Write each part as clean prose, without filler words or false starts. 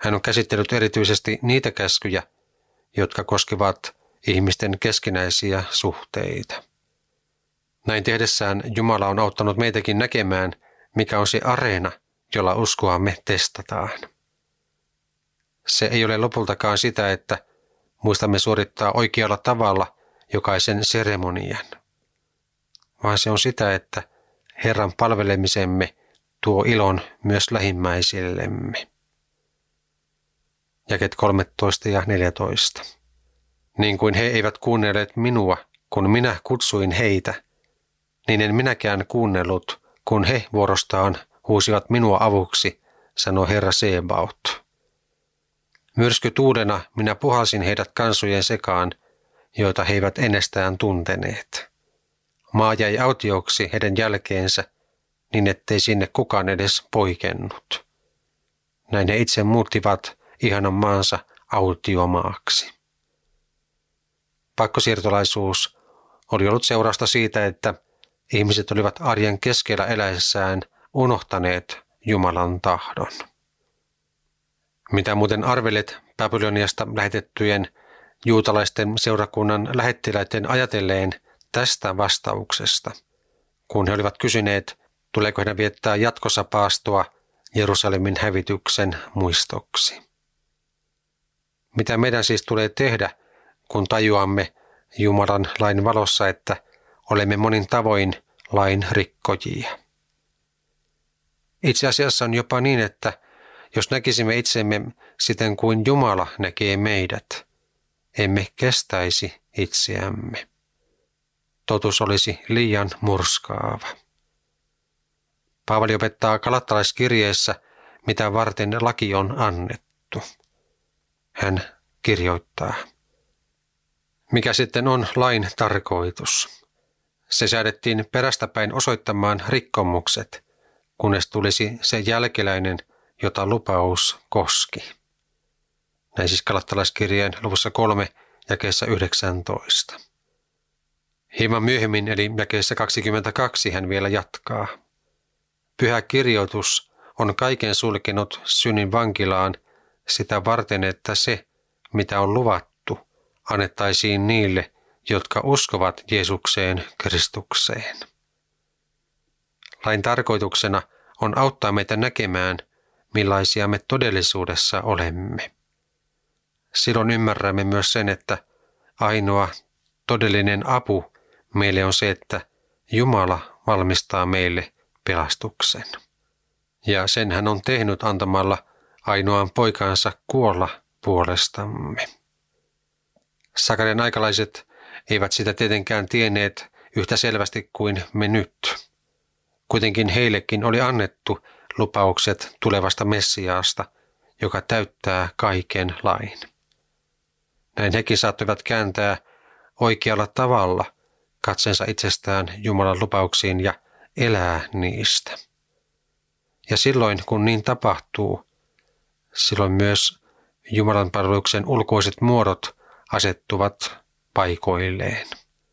Hän on käsitellyt erityisesti niitä käskyjä, jotka koskevat ihmisten keskinäisiä suhteita. Näin tehdessään Jumala on auttanut meitäkin näkemään, mikä on se areena, jolla uskoamme testataan. Se ei ole lopultakaan sitä, että muistamme suorittaa oikealla tavalla jokaisen seremonian, vaan se on sitä, että Herran palvelemisemme tuo ilon myös lähimmäisillemme. Jakeet 13 ja 14. Niin kuin he eivät kuunnelleet minua, kun minä kutsuin heitä, niin en minäkään kuunnellut, kun he vuorostaan huusivat minua avuksi, sanoi Herra Sebaot. Myrskytuulena minä puhalsin heidät kansojen sekaan, joita he eivät ennestään tunteneet. Maa jäi autioksi heidän jälkeensä, niin ettei sinne kukaan edes poikennut. Näin he itse muuttivat ihanan maansa autiomaaksi. Pakkosiirtolaisuus oli ollut seurausta siitä, että ihmiset olivat arjen keskellä eläessään unohtaneet Jumalan tahdon. Mitä muuten arvelet Babyloniasta lähetettyjen juutalaisten seurakunnan lähettiläiden ajatelleen tästä vastauksesta, kun he olivat kysyneet, tuleeko heidän viettää jatkossa paastoa Jerusalemin hävityksen muistoksi? Mitä meidän siis tulee tehdä, kun tajuamme Jumalan lain valossa, että olemme monin tavoin lain rikkojia? Itse asiassa on jopa niin, että jos näkisimme itsemme siten kuin Jumala näkee meidät, emme kestäisi itseämme. Totuus olisi liian murskaava. Paavali opettaa Galattalaiskirjeessä, mitä varten laki on annettu. Hän kirjoittaa: mikä sitten on lain tarkoitus? Se säädettiin perästäpäin osoittamaan rikkomukset, kunnes tulisi se jälkeläinen, jota lupaus koski. Näin siis Galattalaiskirjeen luvussa 3 jakeessa 19. Hieman myöhemmin eli jakeessa 22 hän vielä jatkaa. Pyhä kirjoitus on kaiken sulkenut synnin vankilaan sitä varten, että se, mitä on luvattu, annettaisiin niille, jotka uskovat Jeesukseen Kristukseen. Lain tarkoituksena on auttaa meitä näkemään, millaisia me todellisuudessa olemme. Silloin ymmärrämme myös sen, että ainoa todellinen apu meille on se, että Jumala valmistaa meille pelastuksen. Ja sen hän on tehnyt antamalla ainoan poikansa kuolla puolestamme. Sakarian aikalaiset eivät sitä tietenkään tienneet yhtä selvästi kuin me nyt. Kuitenkin heillekin oli annettu lupaukset tulevasta Messiaasta, joka täyttää kaiken lain. Näin hekin saattoivat kääntää oikealla tavalla katsensa itsestään Jumalan lupauksiin ja elää niistä. Ja silloin, kun niin tapahtuu, silloin myös Jumalan palveluksen ulkoiset muodot asettuvat paikoilleen.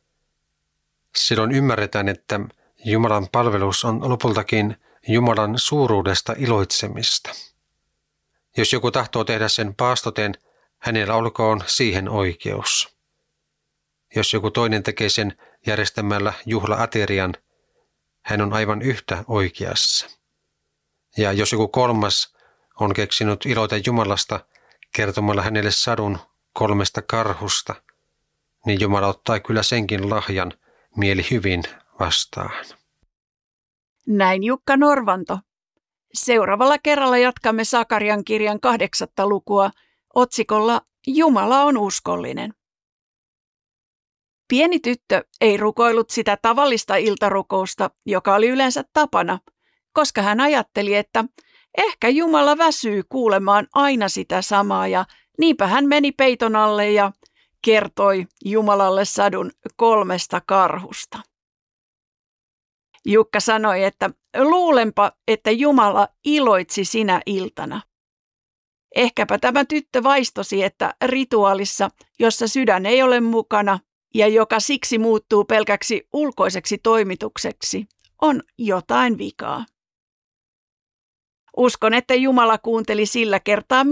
Silloin ymmärretään, että Jumalan palvelus on lopultakin Jumalan suuruudesta iloitsemista. Jos joku tahtoo tehdä sen paastoten, hänellä olkoon siihen oikeus. Jos joku toinen tekee sen järjestämällä juhlaaterian, hän on aivan yhtä oikeassa. Ja jos joku kolmas on keksinyt iloita Jumalasta kertomalla hänelle sadun 3 karhusta, niin Jumala ottaa kyllä senkin lahjan mieli hyvin vastaan. Näin Jukka Norvanto. Seuraavalla kerralla jatkamme Sakarian kirjan 8. lukua otsikolla Jumala on uskollinen. Pieni tyttö ei rukoillut sitä tavallista iltarukousta, joka oli yleensä tapana, koska hän ajatteli, että ehkä Jumala väsyy kuulemaan aina sitä samaa, ja niinpä hän meni peiton alle ja kertoi Jumalalle sadun 3 karhusta. Jukka sanoi, että luulenpa, että Jumala iloitsi sinä iltana. Ehkäpä tämä tyttö vaistosi, että rituaalissa, jossa sydän ei ole mukana ja joka siksi muuttuu pelkäksi ulkoiseksi toimitukseksi, on jotain vikaa. Uskon, että Jumala kuunteli sillä kertaa